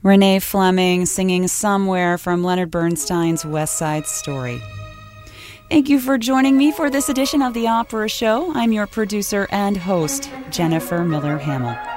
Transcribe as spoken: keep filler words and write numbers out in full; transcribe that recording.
Renee Fleming singing Somewhere from Leonard Bernstein's West Side Story. Thank you for joining me for this edition of The Opera Show. I'm your producer and host, Jennifer Miller Hamill.